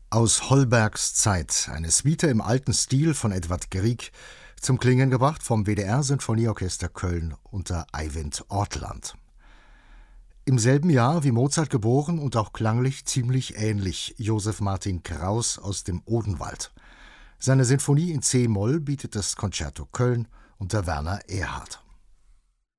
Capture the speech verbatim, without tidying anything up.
Aus Holbergs Zeit, eine Suite im alten Stil von Edvard Grieg, zum Klingen gebracht vom W D R-Sinfonieorchester Köln unter Eivind Ortland. Im selben Jahr wie Mozart geboren und auch klanglich ziemlich ähnlich Joseph Martin Kraus aus dem Odenwald. Seine Sinfonie in C-Moll bietet das Concerto Köln unter Werner Erhard.